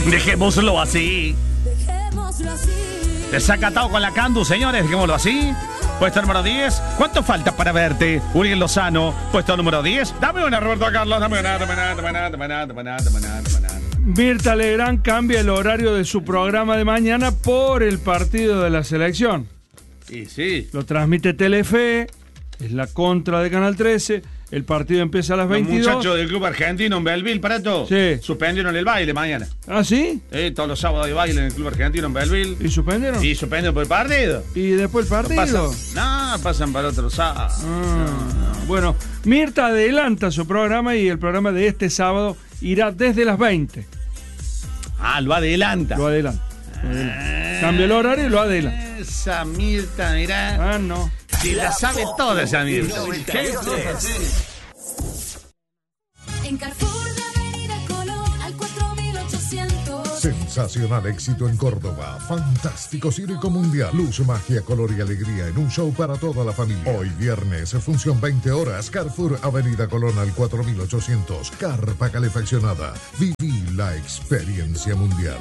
Dejémoslo así. Desacatado con la Candu, señores, dejémoslo así. Puesto número 10. ¿Cuánto falta para verte? Uriel Lozano, puesto número 10. Dame una, Roberto Carlos, dame una. Mirta Legrand cambia el horario de su programa de mañana por el partido de la selección. Y sí. Lo transmite Telefe, es la contra de Canal 13. El partido empieza a las 22. Los muchachos del Club Argentino en Belleville, Parato, sí, suspendieron el baile mañana. ¿Ah, sí? Todos los sábados hay baile en el Club Argentino en Belleville. ¿Y suspendieron? Y suspendieron por el partido. ¿Y después el partido? Pasan para otro sábado. No. Bueno, Mirta adelanta su programa y el programa de este sábado irá desde las 20. Lo adelanta. Lo adelanta. Cambia el horario y lo adelanta. Esa Mirta, mirá. No. Si la sabe toda esa Mirta. En Carrefour de Avenida Colón al 4800. Sensacional éxito en Córdoba. Fantástico circo mundial. Luz, magia, color y alegría en un show para toda la familia. Hoy viernes, función 20 horas. Carrefour Avenida Colón al 4800. Carpa calefaccionada. Viví la experiencia mundial.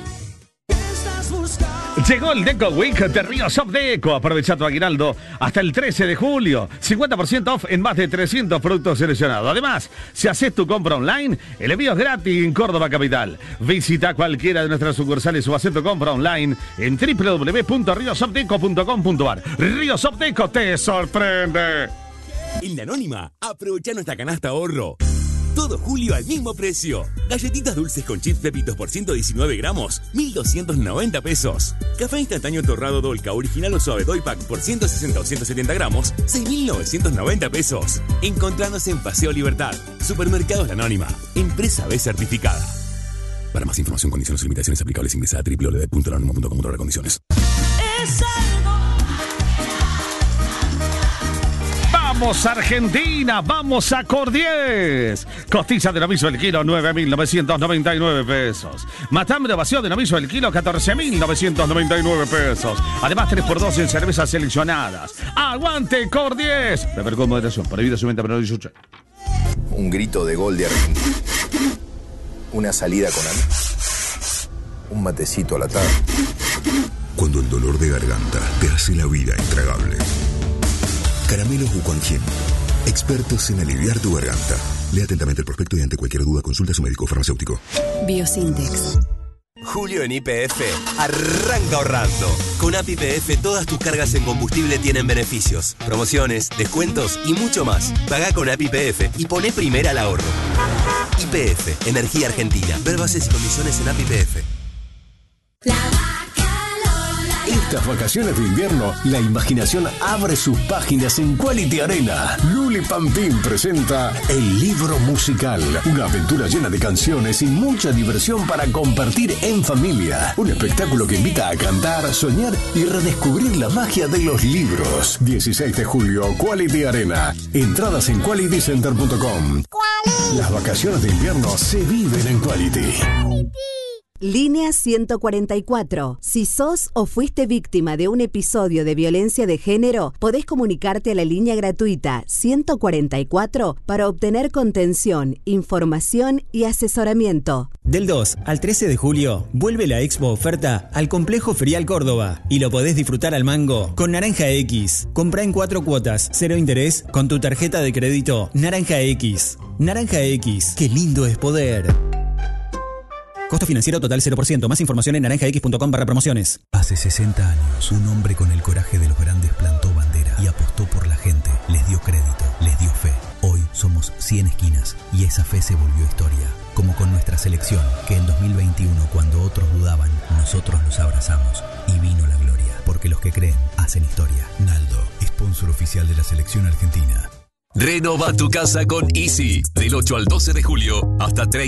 Llegó el Deco Week de Ríos of Deco. Aprovecha tu aguinaldo hasta el 13 de julio. 50% off en más de 300 productos seleccionados. Además, si haces tu compra online, el envío es gratis en Córdoba Capital. Visita cualquiera de nuestras sucursales o haz tu compra online en www.riosofdeco.com.ar. Ríos of Deco te sorprende. En La Anónima, aprovecha nuestra canasta ahorro. Todo julio al mismo precio. Galletitas dulces con chips Pepitos por 119 gramos, 1.290 pesos. Café instantáneo torrado Dolca original o suave Doy Pack por 160 o 170 gramos, 6.990 pesos. Encontranos en Paseo Libertad. Supermercados La Anónima. Empresa B certificada. Para más información, condiciones y limitaciones aplicables, ingresa a www.lanonima.com/condiciones. Vamos Argentina, vamos a Cordies. Costilla de Noviso el kilo, 9.999 pesos. Matambre vacío de Noviso el kilo, 14.999 pesos. Además 3x2 en cervezas seleccionadas. ¡Aguante Cordies! Beber con moderación, prohibida su venta para 18. Un grito de gol de Argentina. Una salida con amigos. Un matecito a la tarde. Cuando el dolor de garganta te hace la vida intragable. Caramelos Wuquanjin, expertos en aliviar tu garganta. Lea atentamente el prospecto y ante cualquier duda consulta a su médico farmacéutico. Biosintex. Julio en YPF arranca ahorrando. Con App YPF todas tus cargas en combustible tienen beneficios, promociones, descuentos y mucho más. Pagá con App YPF y poné primera al ahorro. YPF, Energía Argentina. Ver bases y condiciones en App YPF. Estas vacaciones de invierno, la imaginación abre sus páginas en Quality Arena. Luli Pampín presenta El Libro Musical, una aventura llena de canciones y mucha diversión para compartir en familia. Un espectáculo que invita a cantar, soñar y redescubrir la magia de los libros. 16 de julio, Quality Arena. Entradas en qualitycenter.com. Las vacaciones de invierno se viven en Quality. Línea 144. Si sos o fuiste víctima de un episodio de violencia de género, podés comunicarte a la línea gratuita 144 para obtener contención, información y asesoramiento. Del 2 al 13 de julio, vuelve la Expo Oferta al Complejo Ferial Córdoba y lo podés disfrutar al mango con Naranja X. Comprá en 4 cuotas, 0 interés, con tu tarjeta de crédito Naranja X. Naranja X, qué lindo es poder. Costo financiero total 0%. Más información en naranjax.com/promociones. Hace 60 años, un hombre con el coraje de los grandes plantó bandera y apostó por la gente. Les dio crédito, les dio fe. Hoy somos 100 esquinas y esa fe se volvió historia. Como con nuestra selección, que en 2021, cuando otros dudaban, nosotros los abrazamos y vino la gloria. Porque los que creen, hacen historia. Naldo, sponsor oficial de la selección argentina. Renova tu casa con Easy. Del 8 al 12 de julio, hasta 30.